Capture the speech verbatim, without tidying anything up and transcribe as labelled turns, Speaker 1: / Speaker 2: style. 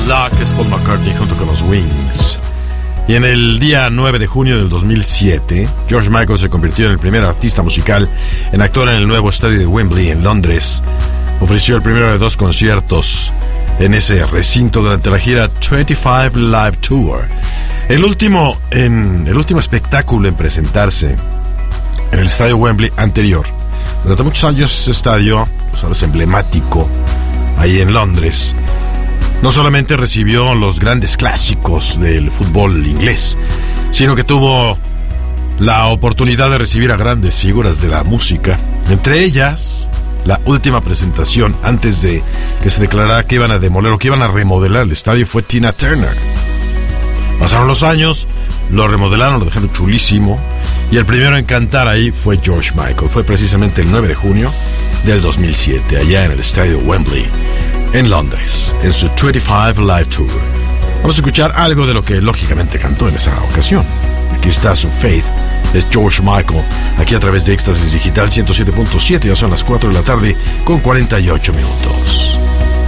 Speaker 1: Luck es Paul McCartney junto con los Wings. Y en el día nueve de junio del dos mil siete, George Michael se convirtió en el primer artista musical en actuar en el nuevo estadio de Wembley en Londres. Ofreció el primero de dos conciertos en ese recinto durante la gira veinticinco Live Tour. El último, en, el último espectáculo en presentarse en el estadio Wembley anterior. Durante muchos años ese estadio, sabes, emblemático ahí en Londres, no solamente recibió los grandes clásicos del fútbol inglés, sino que tuvo la oportunidad de recibir a grandes figuras de la música. Entre ellas, la última presentación antes de que se declarara que iban a demoler o que iban a remodelar el estadio fue Tina Turner. Pasaron los años, lo remodelaron, lo dejaron chulísimo, y el primero en cantar ahí fue George Michael. Fue precisamente el nueve de junio del dos mil siete, allá en el estadio Wembley, en Londres, en su veinticinco Live Tour. Vamos a escuchar algo de lo que lógicamente cantó en esa ocasión. Aquí está su Faith, es George Michael, aquí a través de Éxtasis Digital ciento siete punto siete, ya son las cuatro de la tarde con cuarenta y ocho minutos.